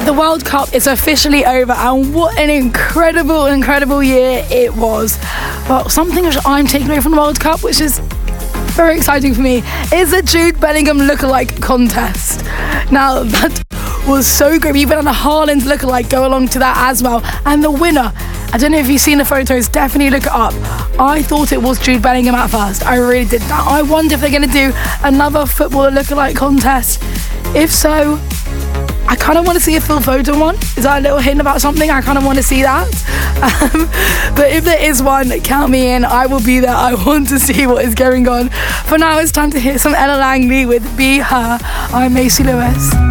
The World Cup is officially over, and what an incredible year it was. Well, something which I'm taking away from the World Cup, which is very exciting for me, is the Jude Bellingham lookalike contest. Now, that was so great. We even had a Haaland lookalike go along to that as well. And the winner, I don't know if you've seen the photos, definitely look it up. I thought it was Jude Bellingham at first. I really did that. I wonder if they're going to do another footballer lookalike contest. If so, I kind of want to see a Phil Foden one. Is that a little hint about something? I kind of want to see that. But if there is one, count me in. I will be there. I want to see what is going on. For now, it's time to hear some Ella Langley with Be Her. I'm Macy Lewis.